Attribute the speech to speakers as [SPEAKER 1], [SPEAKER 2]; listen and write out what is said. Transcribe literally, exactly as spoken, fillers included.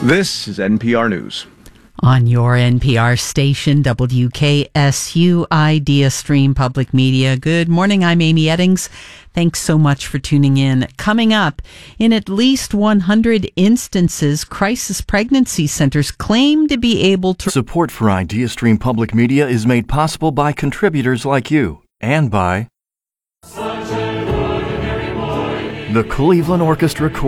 [SPEAKER 1] This is N P R News.
[SPEAKER 2] On your N P R station, W K S U Idea Stream Public Media. Good morning, I'm Amy Eddings. Thanks so much for tuning in. Coming up, in at least one hundred instances, crisis pregnancy centers claim to be able to...
[SPEAKER 3] Support for Idea Stream Public Media is made possible by contributors like you and by the Cleveland Orchestra